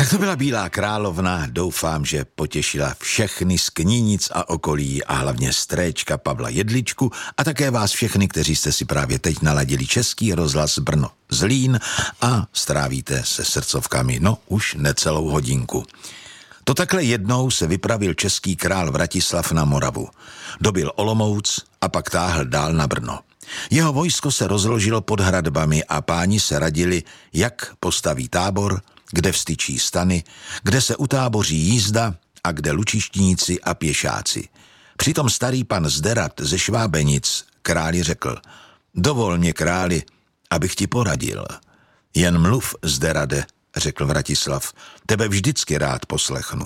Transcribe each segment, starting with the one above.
Tak to byla Bílá královna, doufám, že potěšila všechny z Knínic a okolí a hlavně stréčka Pavla Jedličku a také vás všechny, kteří jste si právě teď naladili Český rozhlas Brno Zlín a strávíte se srdcovkami, už necelou hodinku. To takhle jednou se vypravil český král Vratislav na Moravu. Dobil Olomouc a pak táhl dál na Brno. Jeho vojsko se rozložilo pod hradbami a páni se radili, jak postaví tábor, kde vstyčí stany, kde se utáboří jízda a kde lučištníci a pěšáci. Přitom starý pan Zderat ze Švábenic králi řekl: dovol mě, králi, abych ti poradil. Jen mluv, Zderade, řekl Vratislav, tebe vždycky rád poslechnu.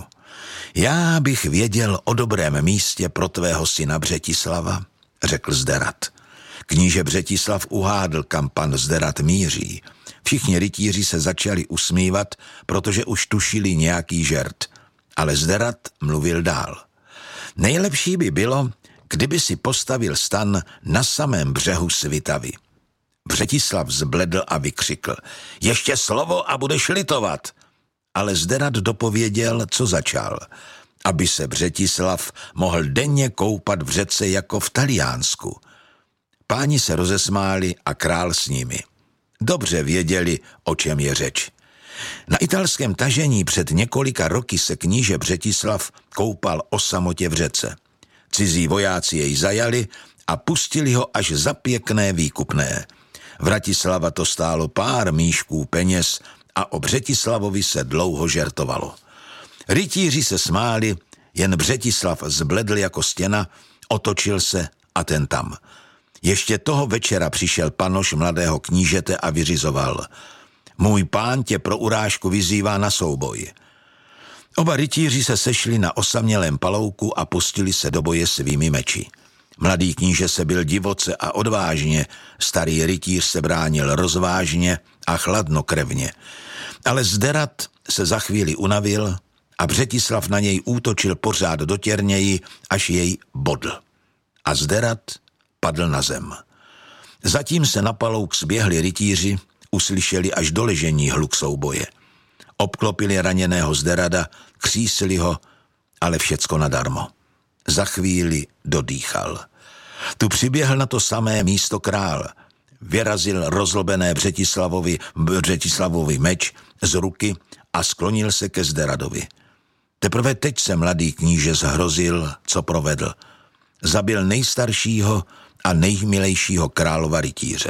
Já bych věděl o dobrém místě pro tvého syna Břetislava, řekl Zderat. Kníže Břetislav uhádl, kam pan Zderat míří. Všichni rytíři se začali usmívat, protože už tušili nějaký žert. Ale Zderat mluvil dál. Nejlepší by bylo, kdyby si postavil stan na samém břehu Svitavy. Břetislav zbledl a vykřikl: ještě slovo a budeš litovat. Ale Zderat dopověděl, co začal. Aby se Břetislav mohl denně koupat v řece jako v Taliánsku. Páni se rozesmáli a král s nimi. Dobře věděli, o čem je řeč. Na italském tažení před několika roky se kníže Břetislav koupal o samotě v řece. Cizí vojáci jej zajali a pustili ho až za pěkné výkupné. Vratislava to stálo pár míšků peněz a o Břetislavovi se dlouho žertovalo. Rytíři se smáli, jen Břetislav zbledl jako stěna, otočil se a ten tam. Ještě toho večera přišel panoš mladého knížete a vyřizoval: můj pán tě pro urážku vyzývá na souboj. Oba rytíři se sešli na osamělém palouku a pustili se do boje svými meči. Mladý kníže se bil divoce a odvážně, starý rytíř se bránil rozvážně a chladnokrevně. Ale Zderat se za chvíli unavil a Břetislav na něj útočil pořád dotěrněji, až jej bodl. A Zderat padl na zem. Zatím se na palouk zběhli rytíři, uslyšeli až do ležení hluk souboje. Obklopili raněného Zderada, křísili ho, ale všecko nadarmo. Za chvíli dodýchal. Tu přiběhl na to samé místo král. Vyrazil rozlobené Břetislavovi meč z ruky a sklonil se ke Zderadovi. Teprve teď se mladý kníže zhrozil, co provedl. Zabil nejstaršího a nejmilejšího králova rytíře.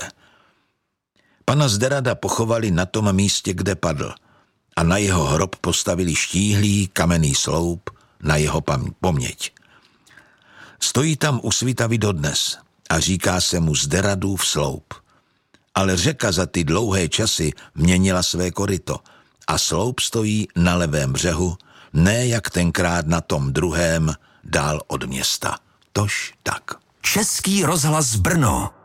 Pana Zderada pochovali na tom místě, kde padl, a na jeho hrob postavili štíhlý kamenný sloup na jeho poměť. Stojí tam u Svitavy dodnes a říká se mu Zderadův sloup. Ale řeka za ty dlouhé časy měnila své koryto a sloup stojí na levém břehu, ne jak tenkrát na tom druhém, dál od města. Tož tak. Český rozhlas Brno.